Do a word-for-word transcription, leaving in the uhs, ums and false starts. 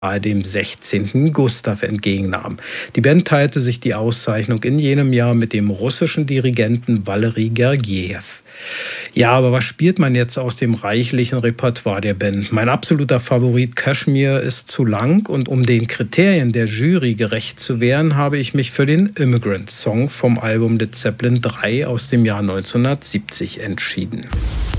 dem sechzehnten Gustav entgegennahm. Die Band teilte sich die Auszeichnung in jenem Jahr mit dem russischen Dirigenten Valery Gergiew. Ja, aber was spielt man jetzt aus dem reichlichen Repertoire der Band? Mein absoluter Favorit Kashmir ist zu lang und um den Kriterien der Jury gerecht zu werden, habe ich mich für den Immigrant Song vom Album Led Zeppelin drei aus dem Jahr neunzehnhundertsiebzig entschieden.